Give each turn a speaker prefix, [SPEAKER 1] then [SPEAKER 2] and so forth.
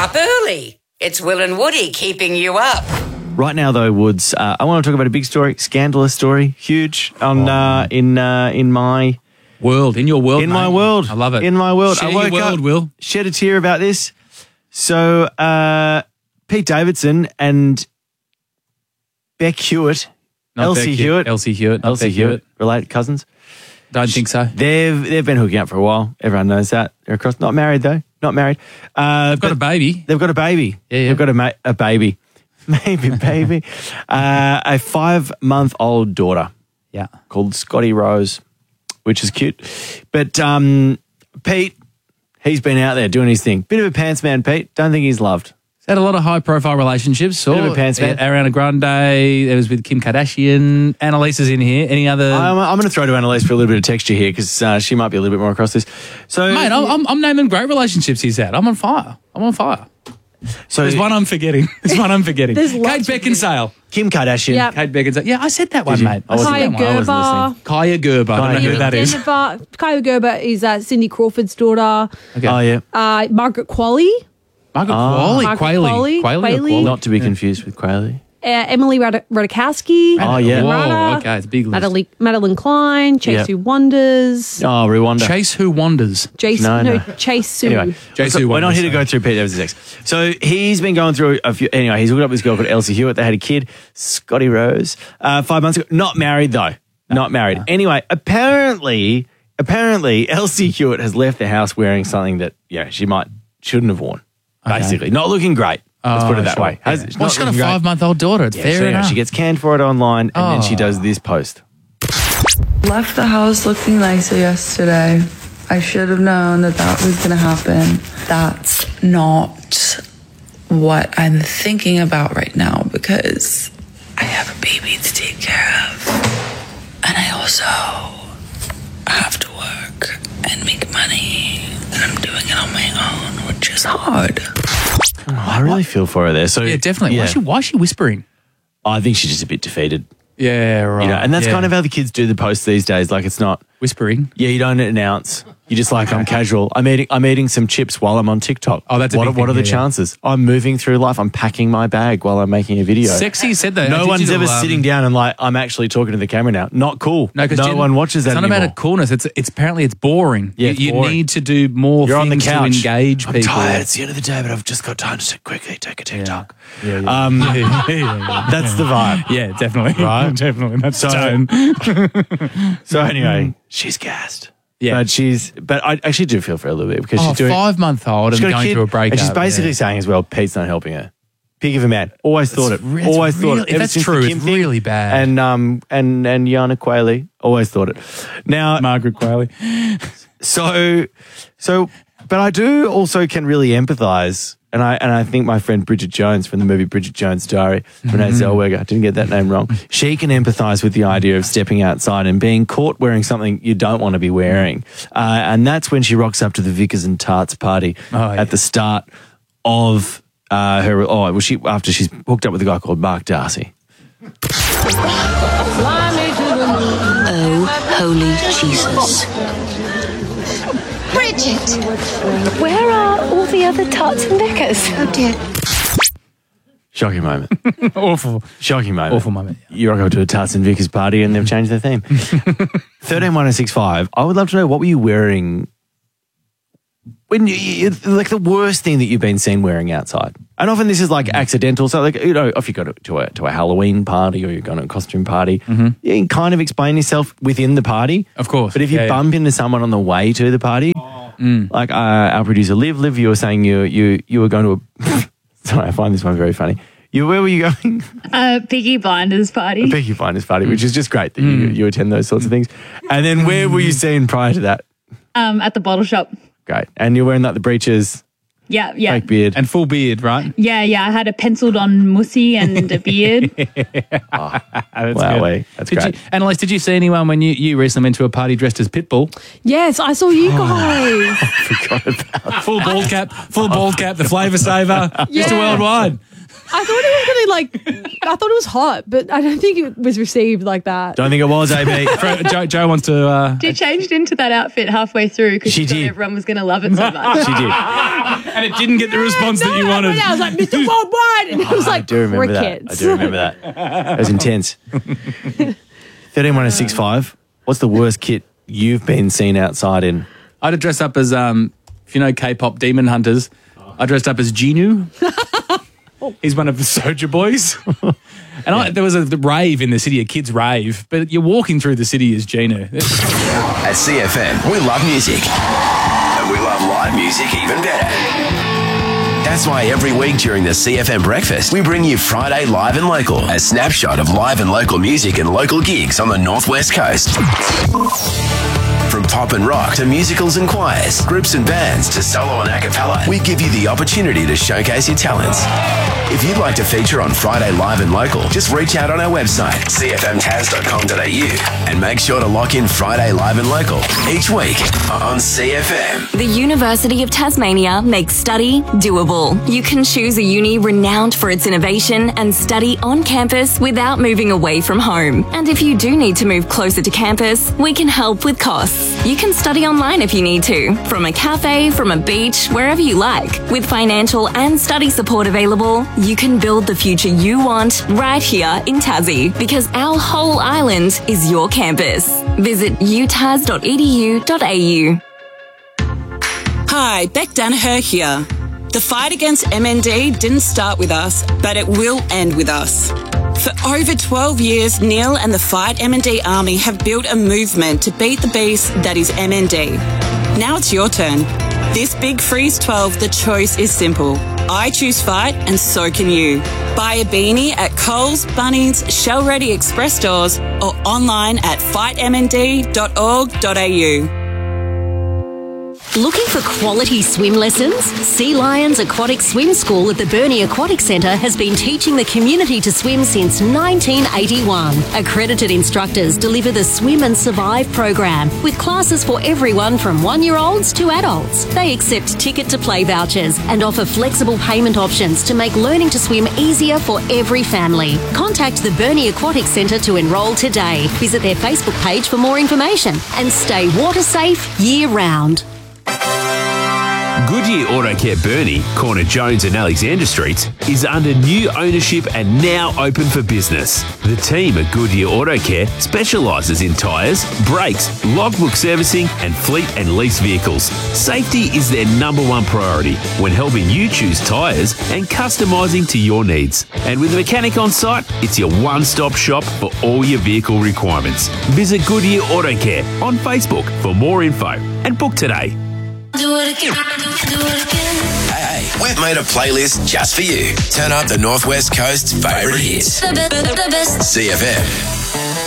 [SPEAKER 1] up early. It's Will and Woody keeping you up.
[SPEAKER 2] Right now, though, Woods, I want to talk about a big story, scandalous story, huge on in my
[SPEAKER 3] world, in your world,
[SPEAKER 2] in
[SPEAKER 3] mate.
[SPEAKER 2] my world.
[SPEAKER 3] I love it.
[SPEAKER 2] In my world,
[SPEAKER 3] Share
[SPEAKER 2] I woke
[SPEAKER 3] your world,
[SPEAKER 2] up,
[SPEAKER 3] Will.
[SPEAKER 2] shed a tear about this. So, Pete Davidson and Beck Hewitt, Elsie Hewitt, related cousins.
[SPEAKER 3] Don't think so.
[SPEAKER 2] They've been hooking up for a while. Everyone knows that. They're across, not married though, not married.
[SPEAKER 3] They've got a baby.
[SPEAKER 2] They've got a baby.
[SPEAKER 3] Yeah.
[SPEAKER 2] They've got a baby. Maybe baby. A 5-month-old daughter.
[SPEAKER 3] Yeah.
[SPEAKER 2] Called Scotty Rose, which is cute. But Pete, he's been out there doing his thing. Bit of a pants man, Pete. Don't think he's loved.
[SPEAKER 3] He's had a lot of high-profile relationships.
[SPEAKER 2] Bit of a pants man.
[SPEAKER 3] Ariana Grande. It was with Kim Kardashian. Annalisa's in here. Any other?
[SPEAKER 2] I'm going to throw to Annalise for a little bit of texture here because she might be a little bit more across this. So,
[SPEAKER 3] Mate, I'm naming great relationships he's had. I'm on fire.
[SPEAKER 2] So
[SPEAKER 3] there's one I'm forgetting. Kate Beckinsale.
[SPEAKER 2] Kim Kardashian.
[SPEAKER 4] Yep.
[SPEAKER 3] Kate Beckinsale. Yeah, I said that one, mate.
[SPEAKER 4] Kaya Gerber.
[SPEAKER 3] Kaya Gerber. I don't know who that is.
[SPEAKER 4] Kaya Gerber is Cindy Crawford's daughter.
[SPEAKER 3] Okay.
[SPEAKER 2] Oh, yeah.
[SPEAKER 4] Margaret Qualley.
[SPEAKER 3] Margaret
[SPEAKER 4] Qualley.
[SPEAKER 2] Not to be confused with Quayle.
[SPEAKER 4] Emily Ratajkowski.
[SPEAKER 2] Oh, yeah.
[SPEAKER 3] Whoa, okay, it's a big list.
[SPEAKER 4] Madeline Klein. Chase Who Wonders.
[SPEAKER 2] Oh, Rwanda.
[SPEAKER 3] Chase Who Wonders.
[SPEAKER 4] Chase Sue.
[SPEAKER 2] Anyway, we're not here to go through Pete Davidson's ex. So he's been going through a few. Anyway, he's hooked up with this girl called Elsie Hewitt. They had a kid, Scotty Rose, 5 months ago. Not married though. Not married. Anyway, apparently, Elsie Hewitt has left the house wearing something that shouldn't have worn. Basically, not looking great. Let's put it that way.
[SPEAKER 3] Well, she's got a 5-month-old daughter. It's fair enough.
[SPEAKER 2] She gets canned for it online, and then she does this post.
[SPEAKER 5] Left the house looking nicer yesterday. I should have known that was going to happen. That's not what I'm thinking about right now because I have a baby to take care of. And I also have to work and make money. And I'm doing it on my own, which is hard.
[SPEAKER 2] I really feel for her there. So
[SPEAKER 3] yeah, definitely.
[SPEAKER 2] Yeah.
[SPEAKER 3] Why is she whispering?
[SPEAKER 2] I think she's just a bit defeated.
[SPEAKER 3] Yeah, right.
[SPEAKER 2] And that's kind of how the kids do the posts these days. Like it's not
[SPEAKER 3] whispering.
[SPEAKER 2] Yeah, you don't announce. You just I'm casual. I'm eating some chips while I'm on TikTok.
[SPEAKER 3] Oh, that's a big thing.
[SPEAKER 2] What are the chances? I'm moving through life. I'm packing my bag while I'm making a video.
[SPEAKER 3] Sexy said that.
[SPEAKER 2] No one's ever sitting down and I'm actually talking to the camera now. Not cool. No one watches that
[SPEAKER 3] anymore. It's not about coolness. It's apparently it's boring. Yeah, you need to do more
[SPEAKER 2] You're
[SPEAKER 3] things
[SPEAKER 2] on the couch.
[SPEAKER 3] to engage people.
[SPEAKER 2] I'm tired. It's the end of the day, but I've just got time to quickly take a TikTok.
[SPEAKER 3] Yeah.
[SPEAKER 2] That's the vibe.
[SPEAKER 3] Yeah, definitely.
[SPEAKER 2] Right?
[SPEAKER 3] Definitely. That's the tone.
[SPEAKER 2] So anyway, she's gassed.
[SPEAKER 3] Yeah.
[SPEAKER 2] But I actually do feel for her a little bit because she's doing
[SPEAKER 3] 5-month-old and going through a breakup.
[SPEAKER 2] And she's basically saying as well, Pete's not helping her. Pig of a man. Always thought it. Always thought it.
[SPEAKER 3] If that's true, it's really bad.
[SPEAKER 2] And Yana Quayle, always thought it. Now
[SPEAKER 3] Margaret Quayle.
[SPEAKER 2] So, but I do also can really empathise. And I think my friend Bridget Jones from the movie Bridget Jones' Diary, Renee Zellweger, I didn't get that name wrong. She can empathise with the idea of stepping outside and being caught wearing something you don't want to be wearing. And that's when she rocks up to the Vickers and Tarts party at the start of her. After she's hooked up with a guy called Mark Darcy.
[SPEAKER 6] Oh, holy Jesus.
[SPEAKER 7] Bridget, where are all the other Tarts and Vickers? Oh dear.
[SPEAKER 2] Shocking moment.
[SPEAKER 3] Awful.
[SPEAKER 2] Shocking moment.
[SPEAKER 3] Awful moment.
[SPEAKER 2] You rock up to a Tarts and Vickers party and they've changed their theme. 131065. I would love to know, what were you wearing when you like the worst thing that you've been seen wearing outside? And often this is like accidental. So like, if you go to a Halloween party or you're going to a costume party, you can kind of explain yourself within the party.
[SPEAKER 3] Of course.
[SPEAKER 2] But if you bump into someone on the way to the party, like our producer Liv, you were saying you were going to a sorry, I find this one very funny. Where were you going?
[SPEAKER 8] Peaky Blinders party.
[SPEAKER 2] A Peaky Blinders party, which is just great that you attend those sorts of things. And then where were you seen prior to that?
[SPEAKER 8] At the bottle shop.
[SPEAKER 2] Great. And you're wearing like the breeches,
[SPEAKER 8] Yeah.
[SPEAKER 2] fake beard.
[SPEAKER 3] And full beard, right?
[SPEAKER 8] Yeah. I had a penciled on mussy and a beard.
[SPEAKER 3] That's
[SPEAKER 2] Wow,
[SPEAKER 3] good.
[SPEAKER 2] that's great.
[SPEAKER 3] Annalise, did you see anyone when you recently went to a party dressed as Pitbull?
[SPEAKER 4] Yes, I saw you guys.
[SPEAKER 2] Forgot about
[SPEAKER 3] Full bald cap, the flavour saver, Mr. Worldwide.
[SPEAKER 4] I thought it was I thought it was hot, but I don't think it was received like that.
[SPEAKER 2] Don't think it was, AB.
[SPEAKER 3] Joe wants to...
[SPEAKER 8] She changed into that outfit halfway through because
[SPEAKER 2] She
[SPEAKER 8] she thought
[SPEAKER 2] did.
[SPEAKER 8] everyone was going to love it so much.
[SPEAKER 2] She did.
[SPEAKER 3] And it didn't get the response that you wanted.
[SPEAKER 4] I was like, Mr. Worldwide. And it was like,
[SPEAKER 2] I do remember
[SPEAKER 4] crickets.
[SPEAKER 2] that. I do remember that. It was intense. 131065. What's the worst kit you've been seen outside in?
[SPEAKER 3] I had to dress up as, if you know K-pop Demon Hunters, I dressed up as Genu. He's one of the Soulja Boys. And there was a rave in the city, a kids' rave, but you're walking through the city as Genu.
[SPEAKER 9] At CFM, we love music. And we love live music even better. That's why every week during the CFM breakfast, we bring you Friday Live and Local, a snapshot of live and local music and local gigs on the Northwest Coast. From pop and rock to musicals and choirs, groups and bands to solo and a cappella, we give you the opportunity to showcase your talents. If you'd like to feature on Friday Live and Local, just reach out on our website, cfmtas.com.au, and make sure to lock in Friday Live and Local each week on CFM.
[SPEAKER 10] The University of Tasmania makes study doable. You can choose a uni renowned for its innovation and study on campus without moving away from home. And if you do need to move closer to campus, we can help with costs. You can study online if you need to, from a cafe, from a beach, wherever you like. With financial and study support available, you can build the future you want right here in Tassie, because our whole island is your campus. Visit utas.edu.au.
[SPEAKER 11] Hi, Beck Danaher here. The fight against MND didn't start with us, but it will end with us. For over 12 years, Neil and the Fight MND Army have built a movement to beat the beast that is MND. Now it's your turn. This Big Freeze 12, the choice is simple. I choose Fight and so can you. Buy a beanie at Coles, Bunnings, Shell Ready Express stores or online at fightmnd.org.au.
[SPEAKER 12] Looking for quality swim lessons? Sea Lions Aquatic Swim School at the Burnie Aquatic Centre has been teaching the community to swim since 1981. Accredited instructors deliver the Swim and Survive program with classes for everyone from 1-year-olds to adults. They accept ticket to play vouchers and offer flexible payment options to make learning to swim easier for every family. Contact the Burnie Aquatic Centre to enrol today. Visit their Facebook page for more information and stay water safe year round.
[SPEAKER 13] Goodyear Auto Care Burnie, corner Jones and Alexander Streets, is under new ownership and now open for business. The team at Goodyear Auto Care specialises in tyres, brakes, logbook servicing and fleet and lease vehicles. Safety is their #1 priority when helping you choose tyres and customising to your needs. And with a mechanic on site, it's your one-stop shop for all your vehicle requirements. Visit Goodyear Auto Care on Facebook for more info and book today.
[SPEAKER 9] Do it again. Do it again. Hey, we've made a playlist just for you. Turn up the Northwest Coast's favourite hits. The best. CFM.